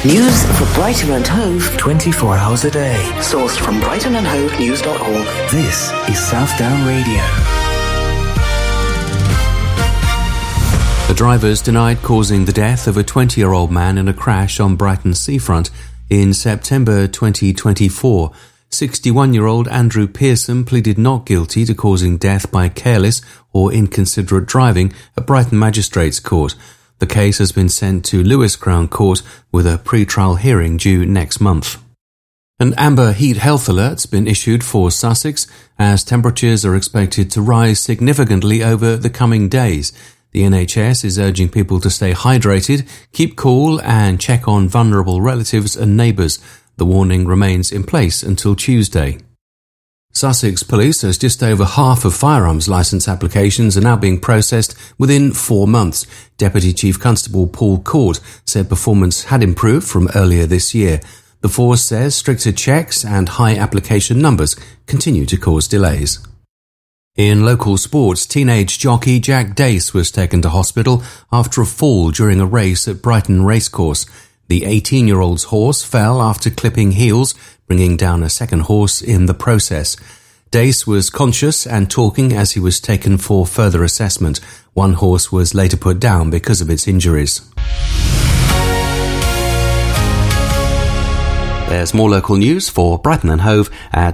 News for Brighton and Hove 24 hours a day. Sourced from brightonandhovenews.org. This is Southdown Radio. The drivers denied causing the death of a 20-year-old man in a crash on Brighton seafront in September 2024. 61-year-old Andrew Pearson pleaded not guilty to causing death by careless or inconsiderate driving at Brighton Magistrates Court. The case has been sent to Lewes Crown Court with a pre-trial hearing due next month. An amber heat health alert's been issued for Sussex as temperatures are expected to rise significantly over the coming days. The NHS is urging people to stay hydrated, keep cool and check on vulnerable relatives and neighbours. The warning remains in place until Tuesday. Sussex Police says just over half of firearms licence applications are now being processed within 4 months. Deputy Chief Constable Paul Court said performance had improved from earlier this year. The force says stricter checks and high application numbers continue to cause delays. In local sports, teenage jockey Jack Dace was taken to hospital after a fall during a race at Brighton Racecourse. The 18-year-old's horse fell after clipping heels, bringing down a second horse in the process. Dace was conscious and talking as he was taken for further assessment. One horse was later put down because of its injuries. There's more local news for Brighton and Hove at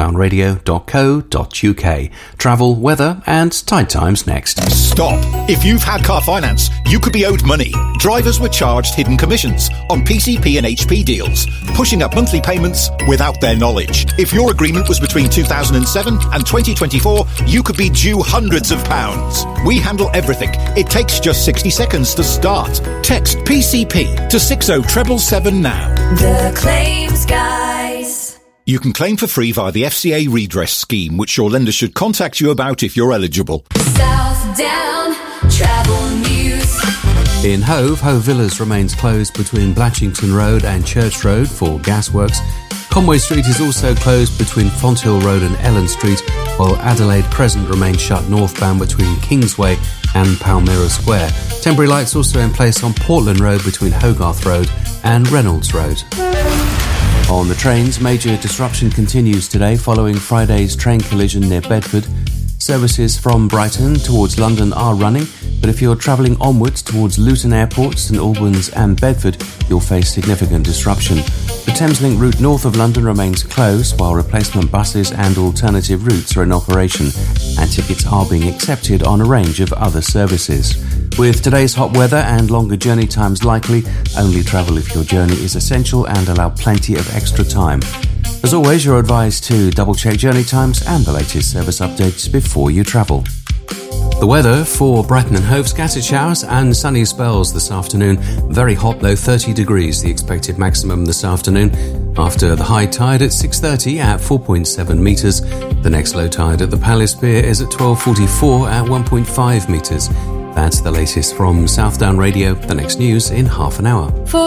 southdownradio.co.uk. Travel, weather and tide times next. Stop! If you've had car finance, you could be owed money. Drivers were charged hidden commissions on PCP and HP deals, pushing up monthly payments without their knowledge. If your agreement was between 2007 and 2024, you could be due hundreds of pounds. We handle everything. It takes just 60 seconds to start. Text PCP to 60777 now. The Claims Guys. You can claim for free via the FCA redress scheme, which your lender should contact you about if you're eligible. Southdown Travel News. In Hove Villas remains closed between Blatchington Road and Church Road for gasworks. Conway Street is also closed between Fonthill Road and Ellen Street, while Adelaide Crescent remains shut northbound between Kingsway and Palmyra Square. Temporary lights also in place on Portland Road between Hogarth Road and Reynolds Road. On the trains, major disruption continues today following Friday's train collision near Bedford. Services from Brighton towards London are running, but if you're travelling onwards towards Luton Airport, St Albans and Bedford, you'll face significant disruption. The Thameslink route north of London remains closed, while replacement buses and alternative routes are in operation, and tickets are being accepted on a range of other services. With today's hot weather and longer journey times likely, only travel if your journey is essential and allow plenty of extra time. As always, you're advised to double-check journey times and the latest service updates before you travel. The weather for Brighton and Hove: scattered showers and sunny spells this afternoon. Very hot though, 30 degrees, the expected maximum this afternoon. After the high tide at 6:30 at 4.7 metres. The next low tide at the Palace Pier is at 12:44 at 1.5 metres. That's the latest from Southdown Radio. The next news in half an hour.